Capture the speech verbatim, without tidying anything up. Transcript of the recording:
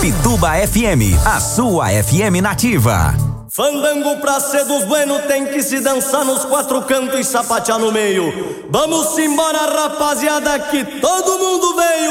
Pituba F M, a sua F M nativa. Fandango pra ser dos bueno tem que se dançar nos quatro cantos e sapatear no meio. Vamos embora, rapaziada, que todo mundo veio.